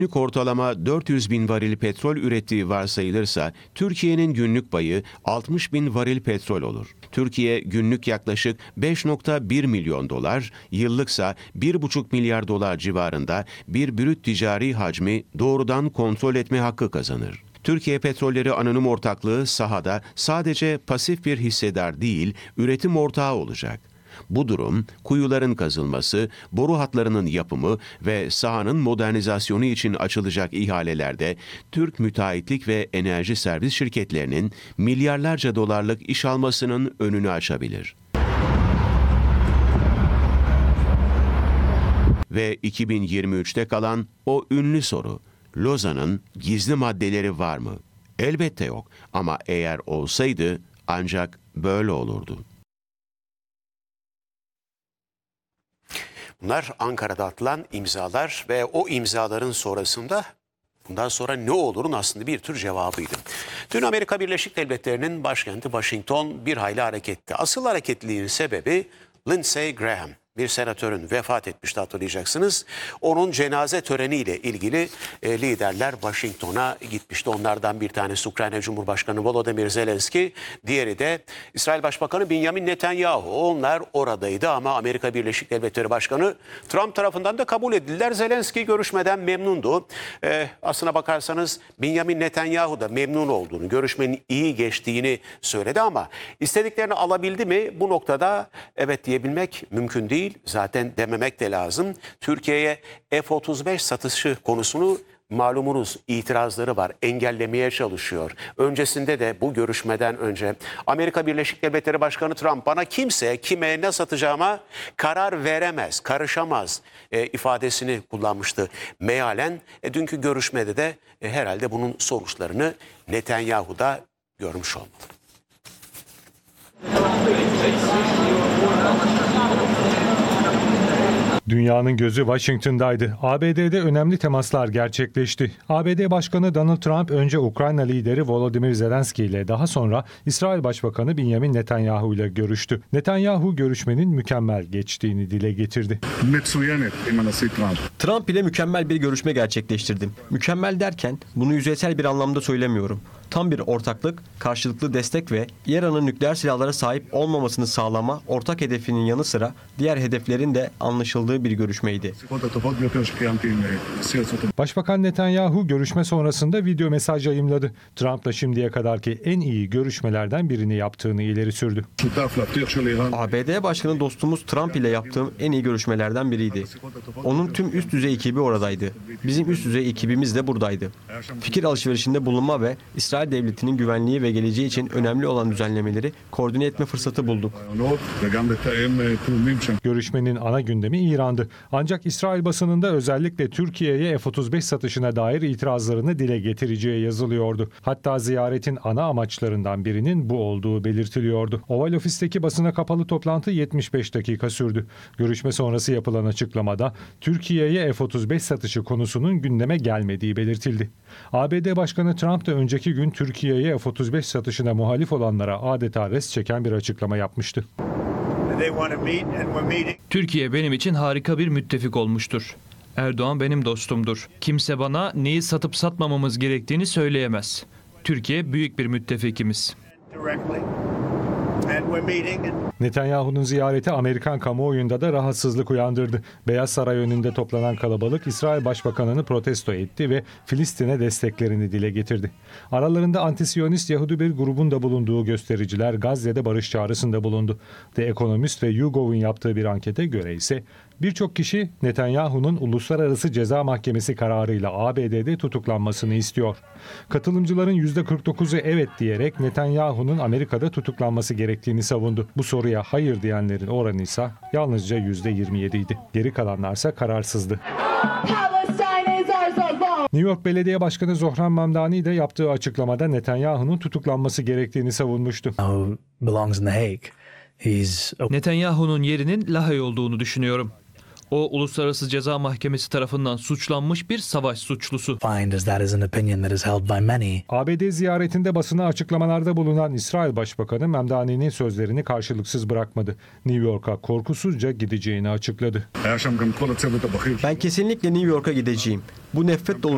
Günlük ortalama 400 bin varil petrol ürettiği varsayılırsa Türkiye'nin günlük payı 60 bin varil petrol olur. Türkiye günlük yaklaşık 5,1 milyon dolar, yıllıksa 1,5 milyar dolar civarında bir brüt ticari hacmi doğrudan kontrol etme hakkı kazanır. Türkiye Petrolleri Anonim Ortaklığı sahada sadece pasif bir hissedar değil, üretim ortağı olacak. Bu durum, kuyuların kazılması, boru hatlarının yapımı ve sahanın modernizasyonu için açılacak ihalelerde Türk müteahhitlik ve enerji servis şirketlerinin milyarlarca dolarlık iş almasının önünü açabilir. Ve 2023'te kalan o ünlü soru, Lozan'ın gizli maddeleri var mı? Elbette yok ama eğer olsaydı ancak böyle olurdu. Bunlar Ankara'da atılan imzalar ve o imzaların sonrasında bundan sonra ne olurun aslında bir tür cevabıydı. Dün Amerika Birleşik Devletleri'nin başkenti Washington bir hayli hareketli. Asıl hareketliliğin sebebi Lindsey Graham. Bir senatörün vefat etmişti, hatırlayacaksınız. Onun cenaze töreniyle ilgili liderler Washington'a gitmişti. Onlardan bir tanesi Ukrayna Cumhurbaşkanı Volodymyr Zelenski, diğeri de İsrail Başbakanı Benjamin Netanyahu. Onlar oradaydı ama Amerika Birleşik Devletleri Başkanı Trump tarafından da kabul edildiler. Zelenski görüşmeden memnundu. Aslına bakarsanız Benjamin Netanyahu da memnun olduğunu, görüşmenin iyi geçtiğini söyledi ama istediklerini alabildi mi? Bu noktada evet diyebilmek mümkün değil. Zaten dememek de lazım. Türkiye'ye F-35 satışı konusunu malumunuz itirazları var. Engellemeye çalışıyor. Öncesinde de bu görüşmeden önce Amerika Birleşik Devletleri Başkanı Trump bana kimse kime ne satacağıma karar veremez, karışamaz ifadesini kullanmıştı mealen. Dünkü görüşmede de herhalde bunun sonuçlarını Netanyahu da görmüş olmalı. Dünyanın gözü Washington'daydı. ABD'de önemli temaslar gerçekleşti. ABD Başkanı Donald Trump önce Ukrayna lideri Volodymyr Zelenski ile daha sonra İsrail Başbakanı Benjamin Netanyahu ile görüştü. Netanyahu görüşmenin mükemmel geçtiğini dile getirdi. Trump ile mükemmel bir görüşme gerçekleştirdim. Mükemmel derken bunu yüzeysel bir anlamda söylemiyorum. Tam bir ortaklık, karşılıklı destek ve İran'ın nükleer silahlara sahip olmamasını sağlama ortak hedefinin yanı sıra diğer hedeflerin de anlaşıldığı bir görüşmeydi. Başbakan Netanyahu görüşme sonrasında video mesaj yayımladı. Trump'la şimdiye kadarki en iyi görüşmelerden birini yaptığını ileri sürdü. ABD Başkanı dostumuz Trump ile yaptığım en iyi görüşmelerden biriydi. Onun tüm üst düzey ekibi oradaydı. Bizim üst düzey ekibimiz de buradaydı. Fikir alışverişinde bulunma ve İsrail Devleti'nin güvenliği ve geleceği için önemli olan düzenlemeleri koordine etme fırsatı bulduk. Görüşmenin ana gündemi İran'dı. Ancak İsrail basınında özellikle Türkiye'ye F-35 satışına dair itirazlarını dile getireceği yazılıyordu. Hatta ziyaretin ana amaçlarından birinin bu olduğu belirtiliyordu. Oval Ofis'teki basına kapalı toplantı 75 dakika sürdü. Görüşme sonrası yapılan açıklamada Türkiye'ye F-35 satışı konusunun gündeme gelmediği belirtildi. ABD Başkanı Trump da önceki gün Türkiye'ye F-35 satışına muhalif olanlara adeta res çeken bir açıklama yapmıştı. Türkiye benim için harika bir müttefik olmuştur. Erdoğan benim dostumdur. Kimse bana neyi satıp satmamamız gerektiğini söyleyemez. Türkiye büyük bir müttefikimiz. Netanyahu'nun ziyareti Amerikan kamuoyunda da rahatsızlık uyandırdı. Beyaz Saray önünde toplanan kalabalık İsrail Başbakanı'nı protesto etti ve Filistin'e desteklerini dile getirdi. Aralarında antisiyonist Yahudi bir grubun da bulunduğu göstericiler Gazze'de barış çağrısında bulundu. The Economist ve YouGov'un yaptığı bir ankete göre ise birçok kişi Netanyahu'nun Uluslararası Ceza Mahkemesi kararıyla ABD'de tutuklanmasını istiyor. Katılımcıların %49'u evet diyerek Netanyahu'nun Amerika'da tutuklanması gerektiğini savundu. Bu soruya hayır diyenlerin oranı ise yalnızca %27 idi. Geri kalanlarsa kararsızdı. New York Belediye Başkanı Zohran Mamdani de yaptığı açıklamada Netanyahu'nun tutuklanması gerektiğini savunmuştu. Netanyahu'nun yerinin Lahey olduğunu düşünüyorum. O Uluslararası Ceza Mahkemesi tarafından suçlanmış bir savaş suçlusu. ABD ziyaretinde basına açıklamalarda bulunan İsrail Başbakanı Mamdani'nin sözlerini karşılıksız bırakmadı. New York'a korkusuzca gideceğini açıkladı. Ben kesinlikle New York'a gideceğim. Bu nefret dolu